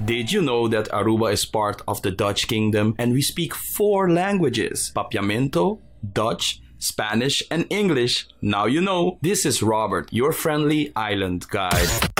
Did you know that Aruba is part of the Dutch Kingdom and we speak 4 languages? Papiamento, Dutch, Spanish, and English. Now you know. This is Robert, your friendly island guide.